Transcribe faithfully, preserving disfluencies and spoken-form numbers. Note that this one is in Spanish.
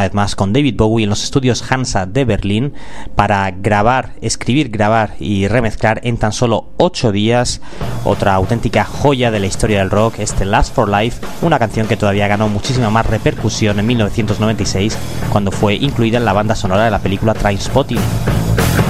una vez más con David Bowie en los estudios Hansa de Berlín para grabar, escribir, grabar y remezclar en tan solo ocho días otra auténtica joya de la historia del rock, este Last for Life, una canción que todavía ganó muchísima más repercusión en mil novecientos noventa y seis cuando fue incluida en la banda sonora de la película Trainspotting.